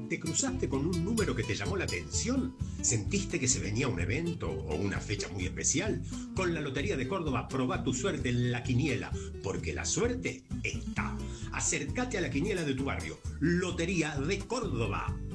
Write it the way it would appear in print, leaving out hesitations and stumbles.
¿Te cruzaste con un número que te llamó la atención? ¿Sentiste que se venía un evento o una fecha muy especial? Con la Lotería de Córdoba probá tu suerte en la quiniela, porque la suerte está. Acércate a la quiniela de tu barrio. Lotería de Córdoba.